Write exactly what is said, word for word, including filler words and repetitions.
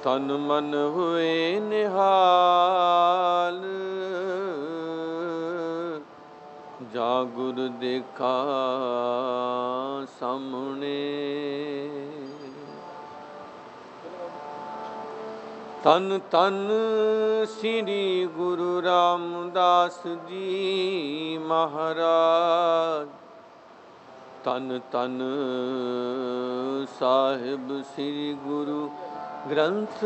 ਤਨ ਮਨ ਹੋਏ ਨਿਹਾਲ, ਜਾ ਗੁਰ ਦੇਖਾ ਸਾਹਮਣੇ। ਤਨ ਤਨ ਸ੍ਰੀ ਗੁਰੂ ਰਾਮਦਾਸ ਜੀ ਮਹਾਰਾਜ, ਤਨ ਤਨ ਸਾਹਿਬ ਸ੍ਰੀ ਗੁਰੂ ਗ੍ਰੰਥ